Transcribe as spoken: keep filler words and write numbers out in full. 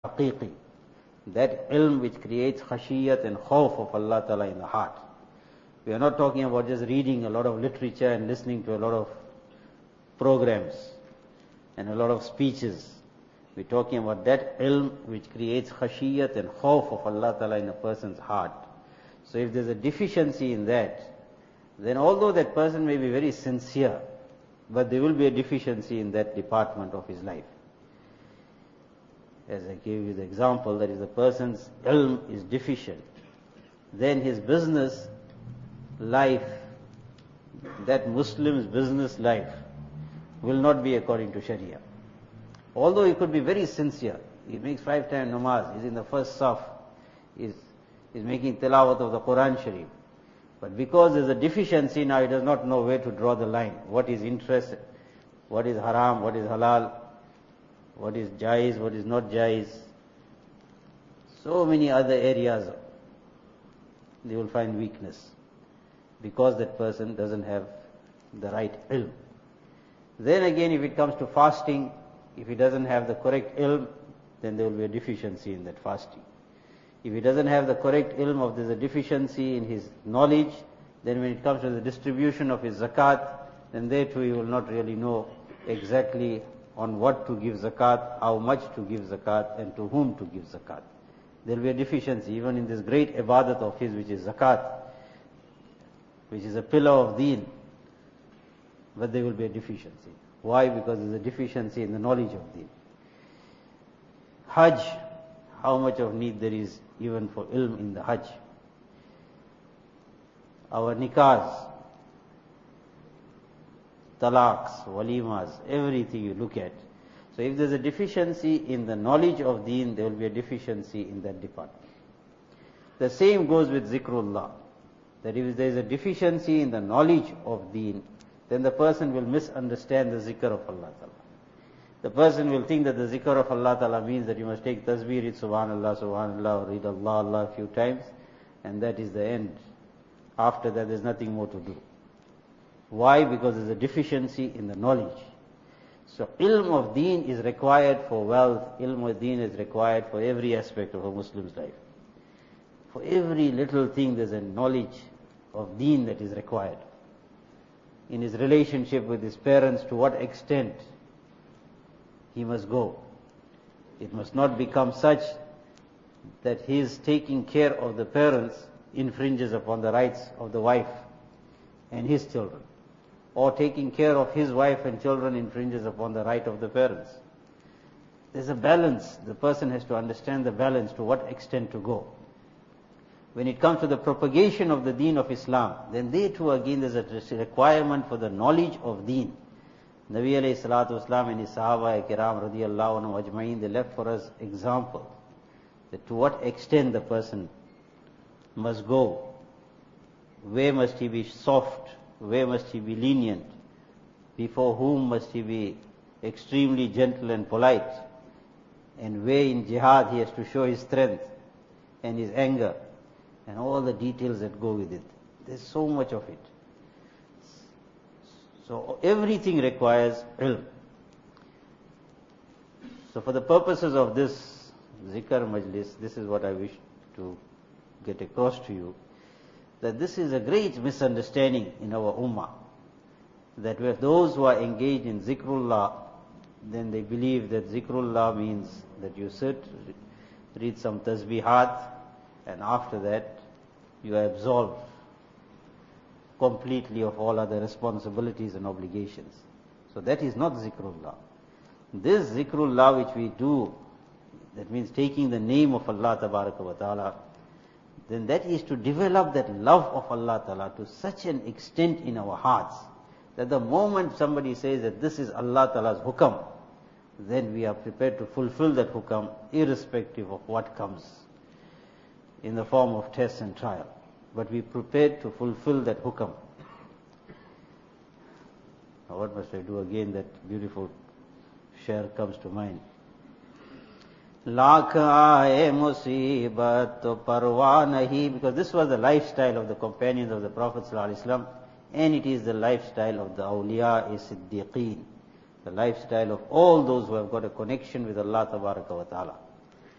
haqiqi, that ilm which creates khashiyat and khawf of Allah Ta'ala in the heart. We are not talking about just reading a lot of literature and listening to a lot of programs and a lot of speeches. We're talking about that ilm which creates khashiyat and khawf of Allah Ta'ala in a person's heart. So if there's a deficiency in that, then although that person may be very sincere, but there will be a deficiency in that department of his life. As I gave you the example, that if the person's ilm is deficient, then his business life, that Muslim's business life, will not be according to Sharia. Although he could be very sincere, he makes five times namaz, he's in the first saf, he's, he's making tilawat of the Quran Sharif. But because there's a deficiency now, he does not know where to draw the line. What is interest, what is haram, what is halal, what is jaiz, what is not jaiz. So many other areas, they will find weakness, because that person doesn't have the right ilm. Then again, if it comes to fasting, if he doesn't have the correct ilm, then there will be a deficiency in that fasting. If he doesn't have the correct ilm, of there's a deficiency in his knowledge, then when it comes to the distribution of his zakat, then there too he will not really know exactly on what to give zakat, how much to give zakat, and to whom to give zakat. There will be a deficiency even in this great ibadat of his, which is zakat, which is a pillar of deen, but there will be a deficiency. Why? Because there is a deficiency in the knowledge of deen. Hajj, how much of need there is even for ilm in the Hajj. Our nikahs, talaqs, walimas, everything you look at. So if there's a deficiency in the knowledge of deen, there will be a deficiency in that department. The same goes with zikrullah. That if there is a deficiency in the knowledge of deen, then the person will misunderstand the zikr of Allah Ta'ala. The person will think that the zikr of Allah Ta'ala means that you must take tasbih, read subhanallah, subhanallah, or read Allah, Allah a few times, and that is the end. After that, there's nothing more to do. Why? Because there's a deficiency in the knowledge. So ilm of deen is required for wealth, ilm of deen is required for every aspect of a Muslim's life. For every little thing there's a knowledge of deen that is required. In his relationship with his parents, to what extent he must go. It must not become such that his taking care of the parents infringes upon the rights of the wife and his children. Or taking care of his wife and children infringes upon the right of the parents. There's a balance. The person has to understand the balance, to what extent to go. When it comes to the propagation of the deen of Islam, then there too again there's a requirement for the knowledge of deen. Nabi alayhi salatu wasalam and his Sahaba kiram radiyallahu anhu ajma'in, they left for us example that to what extent the person must go, where must he be soft, where must he be lenient, before whom must he be extremely gentle and polite, and where in jihad he has to show his strength and his anger, and all the details that go with it. There's so much of it. So everything requires ilm. So for the purposes of this zikr majlis, this is what I wish to get across to you, that this is a great misunderstanding in our ummah, that with those who are engaged in zikrullah, then they believe that zikrullah means that you sit, read some tasbihat, and after that you are absolved completely of all other responsibilities and obligations. So that is not zikrullah. This zikrullah which we do, that means taking the name of Allah Tabaraka wa Ta'ala, then that is to develop that love of Allah Ta'ala to such an extent in our hearts, that the moment somebody says that this is Allah Ta'ala's hukam, then we are prepared to fulfill that hukam irrespective of what comes in the form of test and trial. But we prepared to fulfill that hukam. Now what must I do again? That beautiful share comes to mind. Lakh aaye musibat to parwa nahi, because this was the lifestyle of the companions of the Prophet ﷺ, and it is the lifestyle of the awliya-e-siddiqeen. the lifestyle of all those who have got a connection with Allah Tabaraka wa Ta'ala.